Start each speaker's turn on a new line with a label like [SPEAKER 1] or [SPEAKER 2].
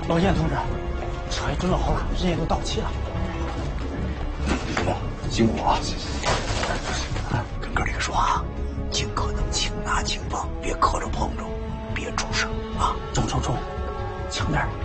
[SPEAKER 1] 老严同志，车也准备好了，人也都到齐了。
[SPEAKER 2] 辛苦啊！谢谢。跟哥几个说啊，尽可能轻拿轻放，别磕着碰着，别出声啊！
[SPEAKER 1] 中，轻点。